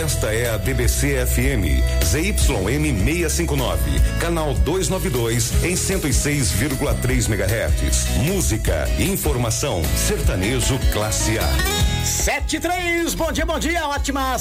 Esta é a DBC FM, ZYM 659, canal 292 em 106,3 MHz. Música, informação, sertanejo classe A. 7:03, bom dia, ótima